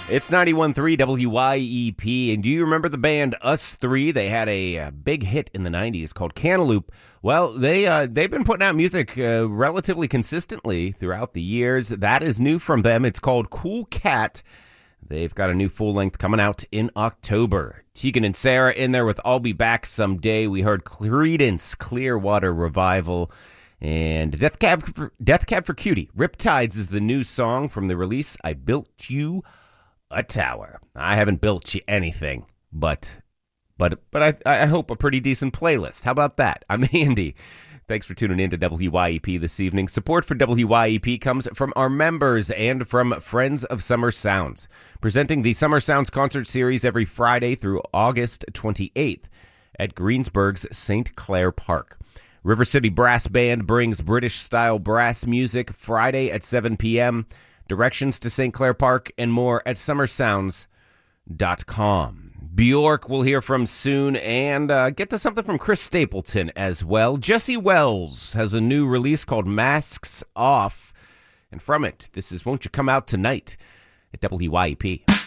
It's 91.3 WYEP, and do you remember the band Us Three? They had a big hit in the 90s called Cantaloupe. Well, they've been putting out music relatively consistently throughout the years. That is new from them. It's called Cool Cat. They've got a new full-length coming out in October. Tegan and Sarah in there with I'll Be Back Someday. We heard Creedence Clearwater Revival. And Death Cab for Cutie. Riptides is the new song from the release I Built You a Tower. I haven't built you anything, but I hope a pretty decent playlist. How about that? I'm Andy. Thanks for tuning in to WYEP this evening. Support for WYEP comes from our members and from Friends of Summer Sounds, presenting the Summer Sounds concert series every Friday through August 28th at Greensburg's St. Clair Park. River City Brass Band brings British-style brass music Friday at 7 p.m., directions to St. Clair Park, and more at summersounds.com. Bjork we'll hear from soon, and get to something from Chris Stapleton as well. Jesse Wells has a new release called Masks Off, and from it, this is Won't You Come Out Tonight at WYEP.